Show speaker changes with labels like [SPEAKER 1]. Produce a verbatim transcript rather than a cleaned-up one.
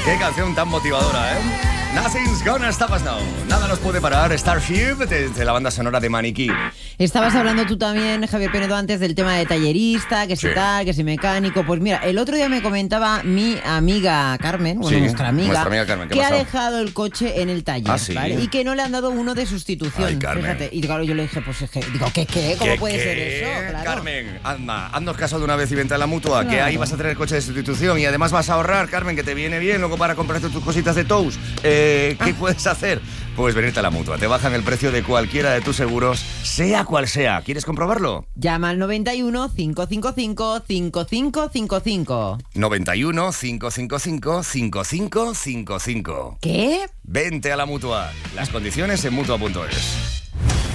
[SPEAKER 1] Qué canción tan motivadora, ¿eh? Nothing's gonna stop us now. Nada nos puede parar. Starship, desde la banda sonora de Maniquí.
[SPEAKER 2] Estabas hablando tú también, Javier Penedo, antes del tema de tallerista, que si
[SPEAKER 1] Sí.
[SPEAKER 2] tal, que si mecánico. Pues mira, el otro día me comentaba mi amiga Carmen, bueno,
[SPEAKER 1] Sí,
[SPEAKER 2] nuestra amiga,
[SPEAKER 1] nuestra amiga Carmen, ¿qué
[SPEAKER 2] que ha
[SPEAKER 1] pasó?
[SPEAKER 2] dejado el coche en el taller,
[SPEAKER 1] ¿Ah, sí?
[SPEAKER 2] ¿vale? Y que no le han dado uno de sustitución.
[SPEAKER 1] Ay, Carmen.
[SPEAKER 2] Fíjate. Y claro, yo le dije, pues es que, digo, ¿qué, qué? ¿Cómo
[SPEAKER 1] ¿Qué,
[SPEAKER 2] puede
[SPEAKER 1] qué?
[SPEAKER 2] ser eso? Claro.
[SPEAKER 1] Carmen, anda, haznos caso de una vez y vente a la Mutua, que
[SPEAKER 2] Claro.
[SPEAKER 1] ahí vas a tener coche de sustitución y además vas a ahorrar, Carmen, que te viene bien luego para comprarte tus cositas de tows. Eh, ¿Qué puedes hacer? Pues venirte a la Mutua. Te bajan el precio de cualquiera de tus seguros, sea cual sea. ¿Quieres comprobarlo?
[SPEAKER 2] Llama al noventa y uno, cinco cinco cinco, cinco cinco cinco cinco.
[SPEAKER 1] noventa y uno, cinco cinco cinco, cinco cinco cinco cinco.
[SPEAKER 2] ¿Qué?
[SPEAKER 1] Vente a la Mutua. Las condiciones en Mutua punto es.